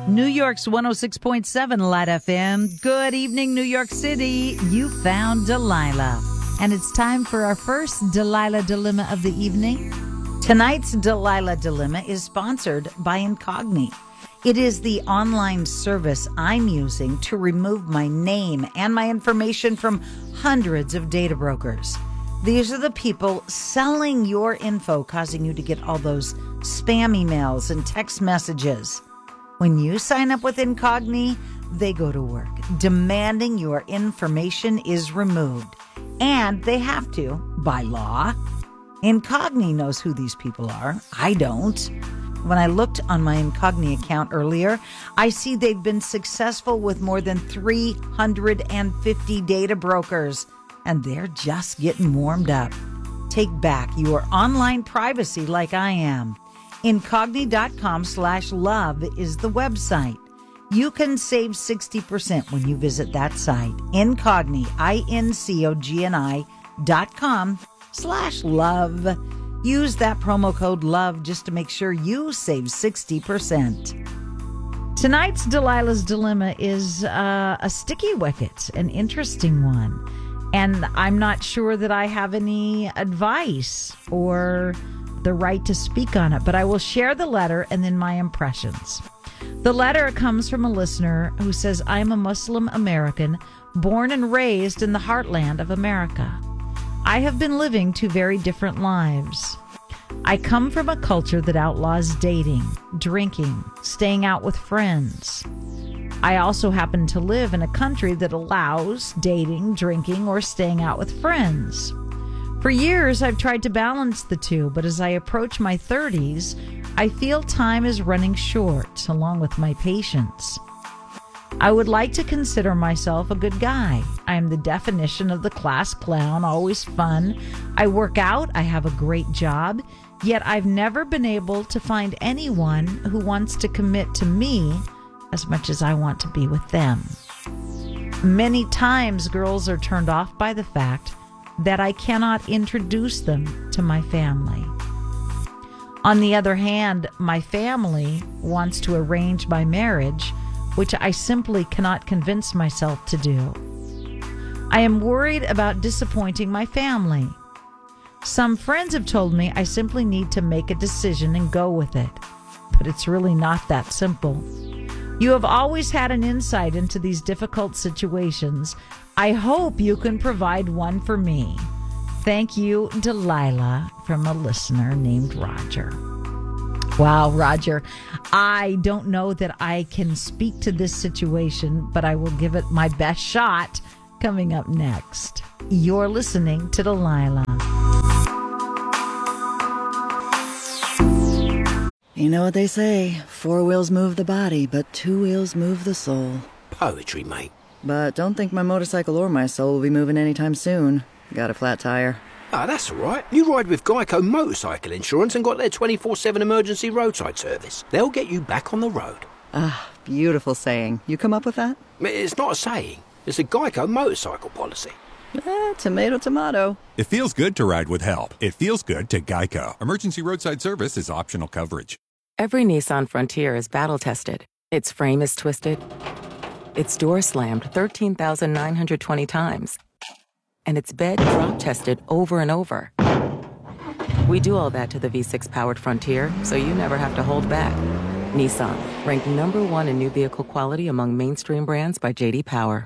New York's 106.7 Light FM. Good evening, New York City. You found Delilah. And it's time for our first Delilah Dilemma of the evening. Tonight's Delilah Dilemma is sponsored by Incogni. It is the online service I'm using to remove my name and my information from hundreds of data brokers. These are the people selling your info, causing you to get all those spam emails and text messages. When you sign up with Incogni, they go to work, demanding your information is removed. And they have to, by law. Incogni knows who these people are. I don't. When I looked on my Incogni account earlier, I see they've been successful with more than 350 data brokers, and they're just getting warmed up. Take back your online privacy like I am. Incogni.com/love is the website. You can save 60% when you visit that site. Incogni, INCOGNI.com/love. Use that promo code LOVE just to make sure you save 60%. Tonight's Delilah's Dilemma is a sticky wicket, an interesting one. And I'm not sure that I have any advice or the right to speak on it, but I will share the letter and then my impressions. The letter comes from a listener who says, I'm a Muslim American born and raised in the heartland of America. I have been living two very different lives. I come from a culture that outlaws dating, drinking, staying out with friends. I also happen to live in a country that allows dating, drinking, or staying out with friends. For years, I've tried to balance the two, but as I approach my 30s, I feel time is running short, along with my patience. I would like to consider myself a good guy. I am the definition of the class clown, always fun. I work out, I have a great job, yet I've never been able to find anyone who wants to commit to me as much as I want to be with them. Many times, girls are turned off by the fact that I cannot introduce them to my family. On the other hand, my family wants to arrange my marriage, which I simply cannot convince myself to do. I am worried about disappointing my family. Some friends have told me I simply need to make a decision and go with it, but it's really not that simple. You have always had an insight into these difficult situations. I hope you can provide one for me. Thank you, Delilah, from a listener named Roger. Wow, Roger, I don't know that I can speak to this situation, but I will give it my best shot coming up next. You're listening to Delilah. You know what they say, 4 wheels move the body, but 2 wheels move the soul. Poetry, mate. But don't think my motorcycle or my soul will be moving anytime soon. Got a flat tire. Ah, that's all right. You ride with Geico Motorcycle Insurance and got their 24/7 emergency roadside service. They'll get you back on the road. Ah, beautiful saying. You come up with that? It's not a saying. It's a Geico motorcycle policy. Tomato, tomato. It feels good to ride with help. It feels good to Geico. Emergency roadside service is optional coverage. Every Nissan Frontier is battle-tested. Its frame is twisted. Its door slammed 13,920 times. And its bed drop-tested over and over. We do all that to the V6-powered Frontier, so you never have to hold back. Nissan, ranked #1 in new vehicle quality among mainstream brands by J.D. Power.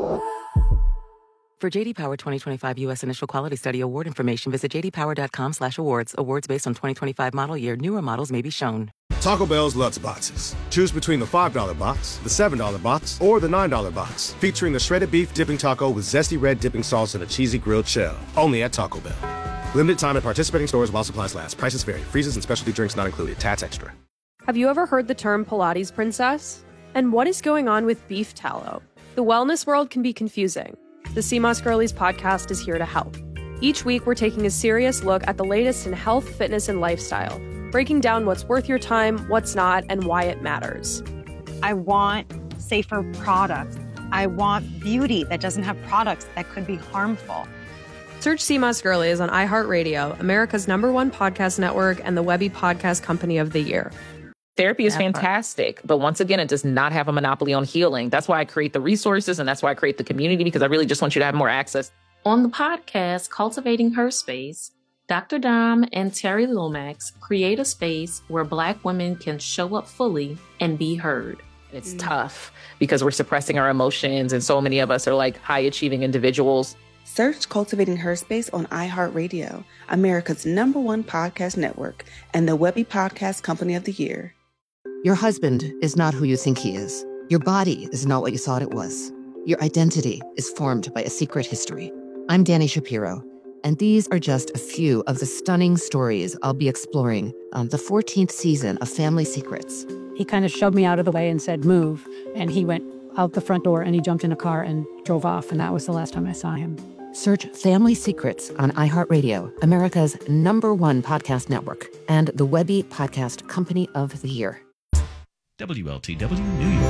For J.D. Power 2025 U.S. Initial Quality Study Award information, visit jdpower.com/awards. Awards based on 2025 model year. Newer models may be shown. Taco Bell's Lutz Boxes. Choose between the $5 box, the $7 box, or the $9 box. Featuring the shredded beef dipping taco with zesty red dipping sauce and a cheesy grilled shell. Only at Taco Bell. Limited time at participating stores while supplies last. Prices vary. Freezes and specialty drinks not included. Tats extra. Have you ever heard the term Pilates princess? And what is going on with beef tallow? The wellness world can be confusing. The CMOS Girlies podcast is here to help. Each week, we're taking a serious look at the latest in health, fitness, and lifestyle, breaking down what's worth your time, what's not, and why it matters. I want safer products. I want beauty that doesn't have products that could be harmful. Search CMOS Girlies on iHeartRadio, America's #1 podcast network and the Webby Podcast Company of the Year. Therapy is That part. fantastic, but once again, it does not have a monopoly on healing. That's why I create the resources, and that's why I create the community, because I really just want you to have more access. On the podcast, Cultivating Her Space, Dr. Dom and Terry Lomax create a space where Black women can show up fully and be heard. It's tough because we're suppressing our emotions, and so many of us are like high-achieving individuals. Search Cultivating Her Space on iHeartRadio, America's #1 podcast network, and the Webby Podcast Company of the Year. Your husband is not who you think he is. Your body is not what you thought it was. Your identity is formed by a secret history. I'm Dani Shapiro, and these are just a few of the stunning stories I'll be exploring on the 14th season of Family Secrets. He kind of shoved me out of the way and said, move. And he went out the front door and he jumped in a car and drove off. And that was the last time I saw him. Search Family Secrets on iHeartRadio, America's #1 podcast network, and the Webby Podcast Company of the Year. WLTW New York.